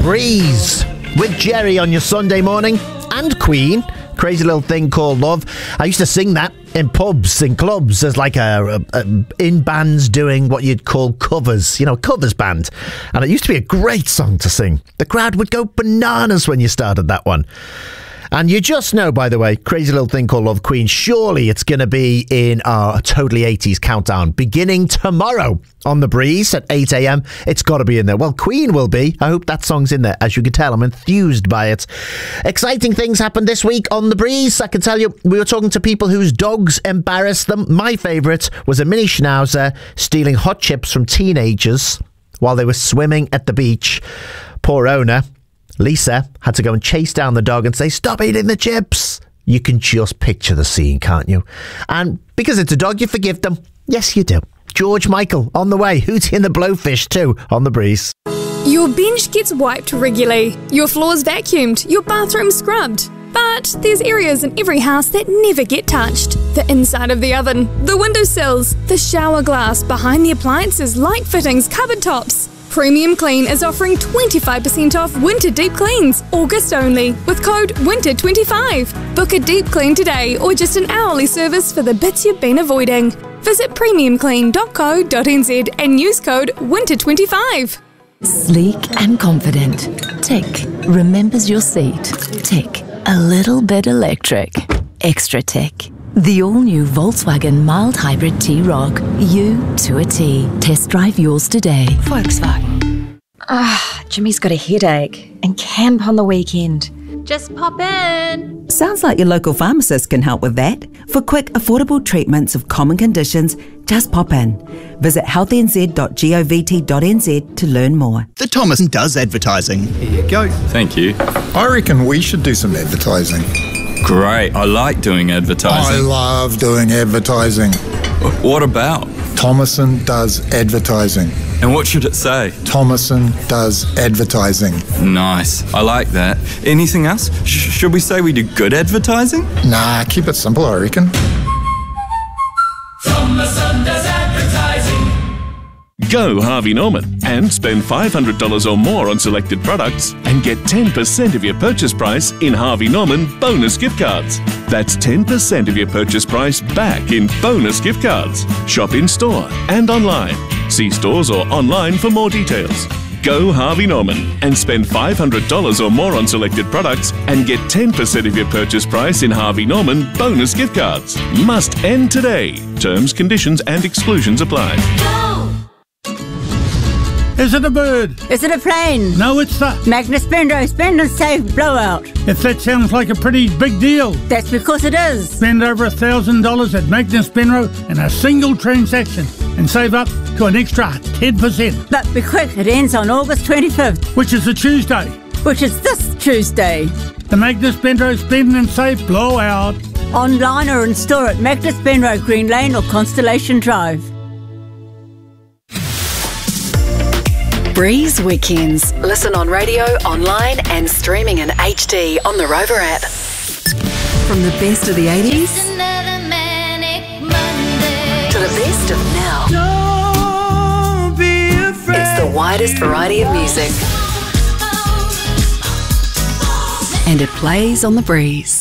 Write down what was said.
Breeze with Jerry on your Sunday morning, and Queen, Crazy Little Thing Called Love. I used to sing that in pubs, in clubs, as like in bands doing what you'd call covers, covers band. And it used to be a great song to sing. The crowd would go bananas when you started that one. And you just know, by the way, Crazy Little Thing Called Love, Queen, surely it's going to be in our Totally 80s countdown beginning tomorrow on The Breeze at 8 a.m. It's got to be in there. Well, Queen will be. I hope that song's in there. As you can tell, I'm enthused by it. Exciting things happened this week on The Breeze. I can tell you, we were talking to people whose dogs embarrassed them. My favourite was a mini schnauzer stealing hot chips from teenagers while they were swimming at the beach. Poor owner, Lisa, had to go and chase down the dog and say, "Stop eating the chips." You can just picture the scene, can't you? And because it's a dog, you forgive them. Yes, you do. George Michael on the way. Hootie and the Blowfish too on The Breeze. Your bench gets wiped regularly, your floors vacuumed, your bathroom scrubbed. But there's areas in every house that never get touched. The inside of the oven, the windowsills, the shower glass, behind the appliances, light fittings, cupboard tops. Premium Clean is offering 25% off winter deep cleans, August only, with code WINTER25. Book a deep clean today or just an hourly service for the bits you've been avoiding. Visit premiumclean.co.nz and use code WINTER25. Sleek and confident. Tick. Remembers your seat. Tick. A little bit electric. Extra tick. The all-new Volkswagen mild hybrid T-Roc. You to a T. Test drive yours today. Volkswagen. Jimmy's got a headache and camp on the weekend. Just pop in. Sounds like your local pharmacist can help with that. For quick, affordable treatments of common conditions, just pop in. Visit healthynz.govt.nz to learn more. The Thomason does advertising. Here you go. Thank you. I reckon we should do some advertising. Great. I like doing advertising. I love doing advertising. What about? Thomason does advertising. And what should it say? Thomason does advertising. Nice. I like that. Anything else? Should we say we do good advertising? Nah, keep it simple, I reckon. Thomason does advertising. Go Harvey Norman and spend $500 or more on selected products and get 10% of your purchase price in Harvey Norman bonus gift cards. That's 10% of your purchase price back in bonus gift cards. Shop in store and online. See stores or online for more details. Go Harvey Norman and spend $500 or more on selected products and get 10% of your purchase price in Harvey Norman bonus gift cards. Must end today. Terms, conditions and exclusions apply. Go! Is it a bird? Is it a plane? No, it's the Magnus Benro Spend and Save Blowout. If that sounds like a pretty big deal. That's because it is. Spend over $1,000 at Magnus Benro in a single transaction and save up to an extra 10%. But be quick, it ends on August 25th. Which is a Tuesday. Which is this Tuesday. The Magnus Benro Spend and Save Blowout. Online or in store at Magnus Benro Green Lane or Constellation Drive. Breeze Weekends. Listen on radio, online and streaming in HD on the Rover app. From the best of the 80s to the best of now. Don't be afraid. It's the widest variety of music. And it plays on the Breeze.